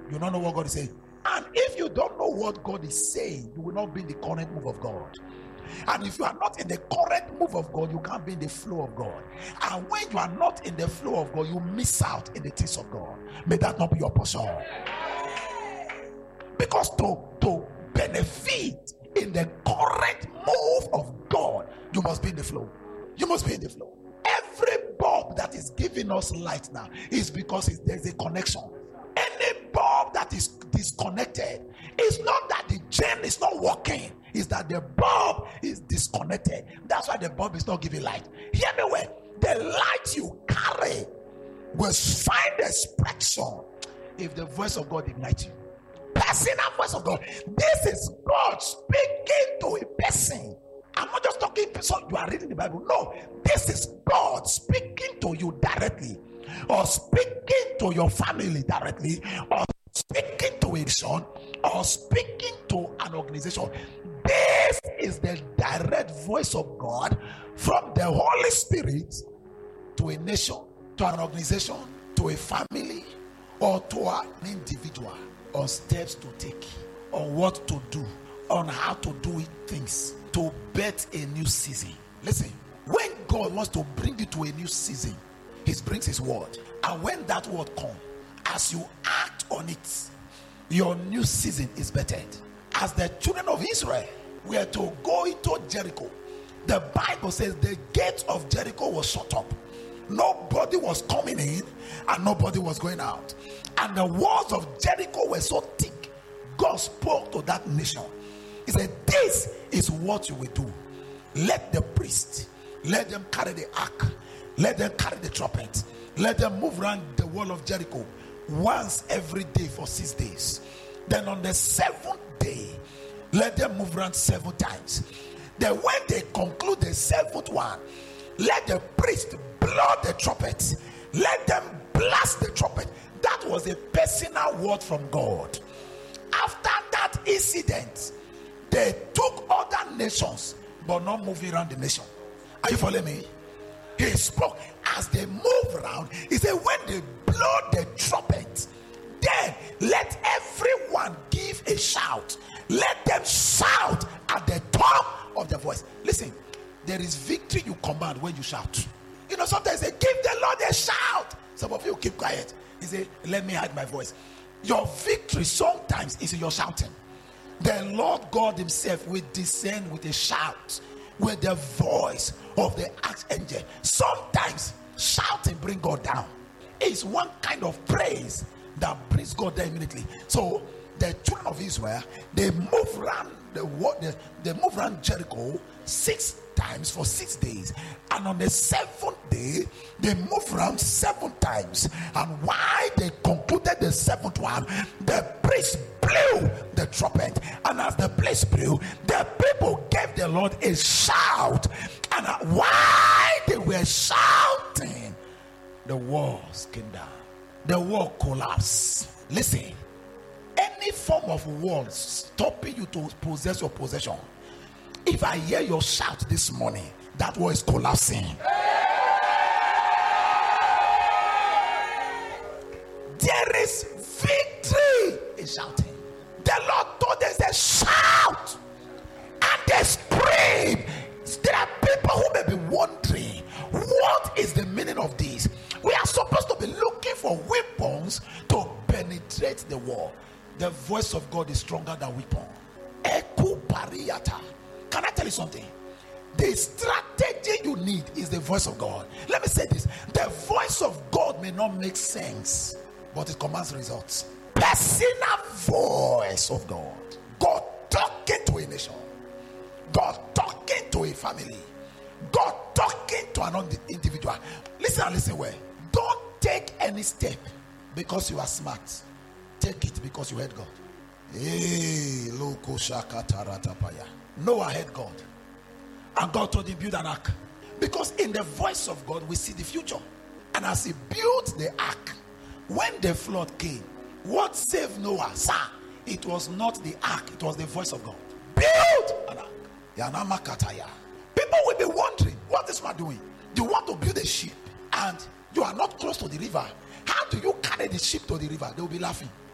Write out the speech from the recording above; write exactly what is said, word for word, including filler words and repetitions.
You don't know what God is saying. And if you don't know what God is saying, you will not be in the current move of God. And if you are not in the current move of God, you can't be in the flow of God. And when you are not in the flow of God, you miss out in the things of God. May that not be your portion. Because to, to benefit in the current move of God, you must be in the flow. You must be in the flow. Every bulb that is giving us light now is because it's, there's a connection. Any bulb that is disconnected, it's not that the gen is not working, it's that the bulb is disconnected. That's why the bulb is not giving light. Hear me well. The light you carry will find expression if the voice of God ignites you. Personal voice of God. This is God speaking to a person. I'm not just talking so you are reading the Bible. No, this is God speaking to you directly, or speaking to your family directly, or speaking to a son, or speaking to an organization. This is the direct voice of God from the Holy Spirit to a nation, to an organization, to a family, or to an individual, on steps to take, on what to do, on how to do it, things to bet a new season. Listen, when God wants to bring you to a new season, He brings His word, and when that word comes, as you act on it, your new season is bettered. As the children of Israel were to go into Jericho, the Bible says the gate of Jericho was shut up. Nobody was coming in and nobody was going out, and the walls of Jericho were so thick. God spoke to that nation. He said, this is what you will do. Let the priest, let them carry the ark, let them carry the trumpet, let them move around the wall of Jericho once every day for six days. Then on the seventh day, let them move around seven times. Then when they conclude the seventh one, let the priest blow the trumpet. Let them blast the trumpet. That was a personal word from God. After that incident, they took other nations, but not moving around the nation. Are you following me? He spoke as they move around. He said, when they blow the trumpet, then let everyone give a shout. Let them shout at the top of their voice. Listen, there is victory you command when you shout. You know, sometimes they give the Lord a shout. Some of you keep quiet. He said, let me hide my voice. Your victory sometimes is in your shouting. The Lord God Himself will descend with a shout, with the voice of the archangel. Sometimes shouting brings God down. It's one kind of praise that brings God down immediately. So the children of Israel, they move around the they, they move around Jericho six times for six days, and on the seventh day they move around seven times. And while they concluded the seventh one, the priest blew the trumpet, and as the priest blew, the people gave the Lord a shout. And while they were shouting, the walls came down, the wall collapsed. Listen, any form of walls stopping you to possess your possession, if I hear your shout this morning, that wall is collapsing. There is victory in shouting. The Lord told us to shout and they scream. There are people who may be wondering, what is the meaning of this? We are supposed to be looking for weapons to penetrate the wall. The voice of God is stronger than weapon. Eku pariyata. Can I tell you something? The strategy you need is the voice of God. Let me say this. The voice of God may not make sense, but it commands results. Personal voice of God. God talking to a nation. God talking to a family. God talking to an individual. Listen and listen well. Don't take any step because you are smart. Take it because you heard God. Hey, loko shakataratapaya. Noah heard God, and God told him build an ark, because in the voice of God we see the future. And as he built the ark, when the flood came, what saved Noah? Sir, it was not the ark, it was the voice of God. Build an ark. Yanamakataya. People will be wondering, what is man doing? You want to build a ship and you are not close to the river. How do you carry the ship to the river? They will be laughing.